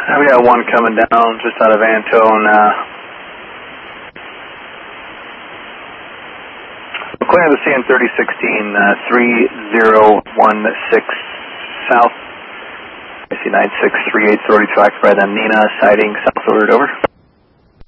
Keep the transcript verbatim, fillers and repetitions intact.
Uh, we got one coming down just out of Antone. Uh, we're clearing the C N thirty sixteen, uh, three zero one six South. I C nine six three eight, authority to act by the Nina, sighting South Ordered, over.